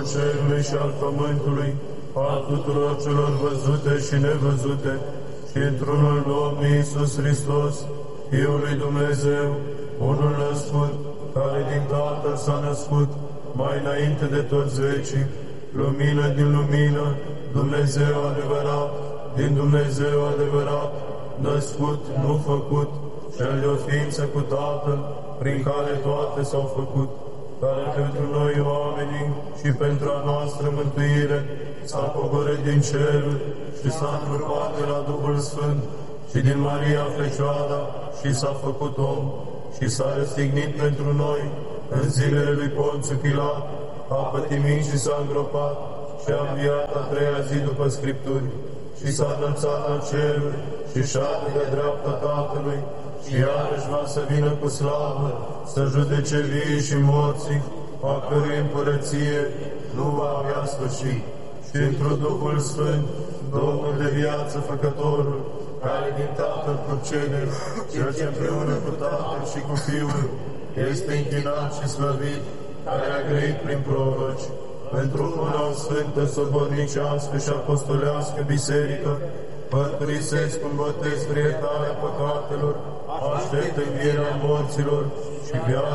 cerului și al pământului, al tuturor celor văzute și nevăzute, și într-unul Domnul Iisus Hristos, Fiul lui Dumnezeu, unul născut, care din Tatăl s-a născut, mai înainte de toți vecii, lumină din lumină, Dumnezeu adevărat, din Dumnezeu adevărat, născut, nu făcut, cel de o ființă cu Tatăl, prin care toate s-au făcut, care pentru noi oamenii și pentru a noastră mântuire s-a coborât din cerul și s-a întrupat de la Duhul Sfânt și din Maria Fecioara și s-a făcut om și s-a răstignit pentru noi în zilele lui Ponțiu Pilat, a pătimit și s-a îngropat și a înviat a treia zi după Scripturi și s-a înălțat la ceruri și șade de dreapta Tatălui și iarăși va să vină cu slavă să judece vii și morții, a cărui împărăție nu va avea sfârșit. Și într-un Duhul Sfânt, Domnul de viață Făcătorul, care din Tatăl procede, cel ce împreună cu Tatăl și cu Fiul este închinat și slăvit, care a grăit prin proroci, pentru una o sfântă, sobornicească și apostolească biserică, mărturisesc un botez spre iertarea păcatelor, aștept învierea morților și viața